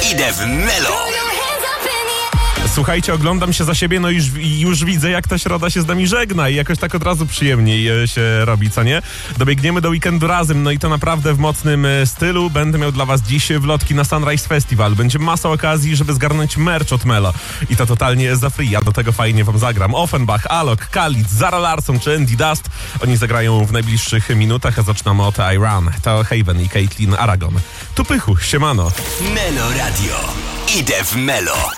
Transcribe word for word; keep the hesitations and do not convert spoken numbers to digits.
Idę w Melo. Słuchajcie, oglądam się za siebie, no już, już widzę, jak ta środa się z nami żegna i jakoś tak od razu przyjemniej się robi, co nie? Dobiegniemy do weekendu razem, no i to naprawdę w mocnym stylu. Będę miał dla was dziś wlotki na Sunrise Festival. Będzie masa okazji, żeby zgarnąć merch od Melo. I to totalnie za free, ja do tego fajnie wam zagram. Offenbach, Alok, Khalid, Zara Larsson czy Andy Dust. Oni zagrają w najbliższych minutach, a zaczynamy od I Run. To Haven i Caitlin Aragon. Tu Pychu, siemano. Melo Radio. Idę w Melo.